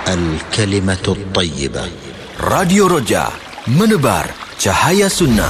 الكلمة الطيبة. Radio Roja, menebar cahaya sunnah.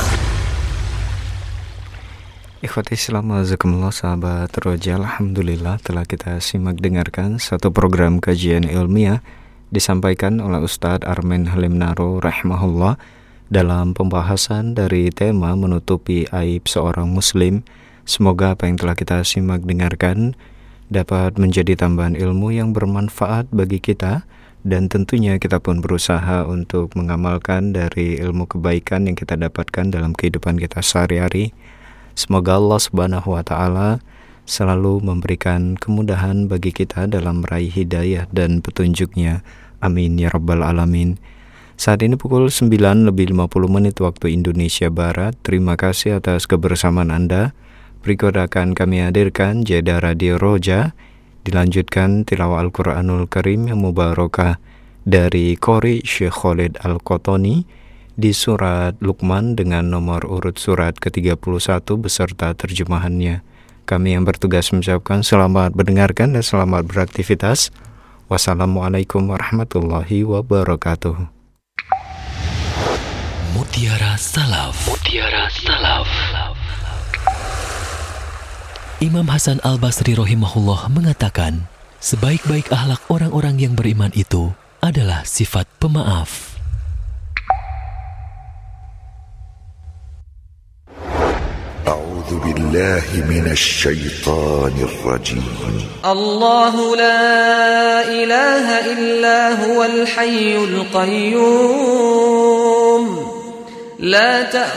Ikhwati Islam, azakumullah, sahabat Roja, alhamdulillah telah kita simak dengarkan satu program kajian ilmiah disampaikan oleh Ustadz Armen Halim Naro rahimahullah dalam pembahasan dari tema menutupi aib seorang muslim. Semoga apa yang telah kita simak dengarkan dapat menjadi tambahan ilmu yang bermanfaat bagi kita, dan tentunya kita pun berusaha untuk mengamalkan dari ilmu kebaikan yang kita dapatkan dalam kehidupan kita sehari-hari. Semoga Allah Subhanahu wa Ta'ala selalu memberikan kemudahan bagi kita dalam meraih hidayah dan petunjuknya. Amin ya rabbal alamin. Saat ini pukul 9:50 waktu Indonesia Barat. Terima kasih atas kebersamaan Anda. Berikut akan kami hadirkan jeda Radio Roja, dilanjutkan tilawah Al-Quranul Karim yang mubarakah dari Qori Syekh Khalid Al-Qotoni di surat Luqman dengan nomor urut surat ke-31 beserta terjemahannya. Kami yang bertugas mengucapkan selamat mendengarkan dan selamat beraktivitas. Wassalamualaikum warahmatullahi wabarakatuh. Mutiara Salaf. Mutiara Salaf. Imam Hasan Al-Basri rahimahullah mengatakan, sebaik-baik akhlak orang-orang yang beriman itu adalah sifat pemaaf. A'udzu billahi minasy syaithanir rajim. Allahu la ilaha illa huwal hayyul qayyum. La